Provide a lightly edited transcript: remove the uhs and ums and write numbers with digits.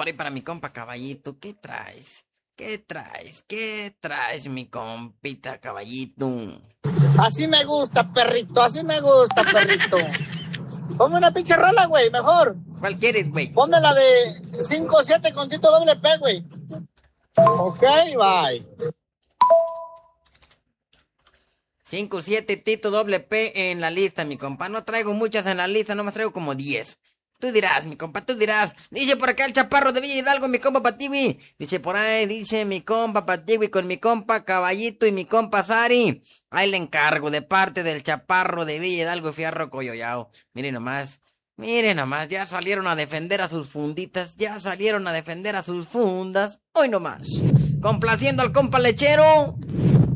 y para mi compa Caballito. ¿Qué traes? ¿Qué traes? ¿Qué traes, mi compita Caballito? Así me gusta, perrito, así me gusta, perrito. Ponme una pinche rola, güey, mejor. ¿Cuál quieres, güey? Ponme la de 5-7 con Tito Doble P, güey. Ok, bye. 5-7 Tito Doble P en la lista, mi compa. No traigo muchas en la lista, nomás traigo como 10. Tú dirás, mi compa, tú dirás. Dice por acá el chaparro de Villa Hidalgo, mi compa Patiwi. Dice por ahí, dice mi compa Patiwi con mi compa Caballito y mi compa Sari. Ahí le encargo de parte del chaparro de Villa Hidalgo, Fierro Coyoyao. Miren nomás, ya salieron a defender a sus funditas, ya salieron a defender a sus fundas. Hoy nomás, complaciendo al compa lechero.